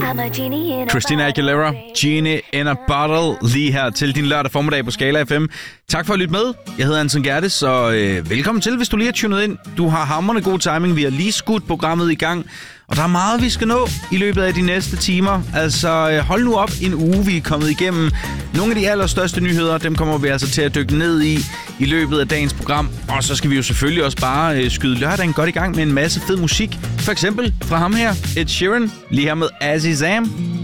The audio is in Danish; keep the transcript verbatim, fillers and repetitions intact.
Christina Aguilera, Genie in a Bottle, lige her til din lørdag formiddag på Skala F M. Tak for at lytte med. Jeg hedder Anton Gerdes, og øh, velkommen til, hvis du lige har tunet ind. Du har hamrende god timing. Vi har lige skudt programmet i gang, og der er meget, vi skal nå i løbet af de næste timer. Altså, øh, hold nu op en uge, vi er kommet igennem. Nogle af de allerstørste nyheder, dem kommer vi altså til at dykke ned i i løbet af dagens program. Og så skal vi jo selvfølgelig også bare øh, skyde lørdagen godt i gang med en masse fed musik. For eksempel fra ham her, Ed Sheeran, lige her med Azizam.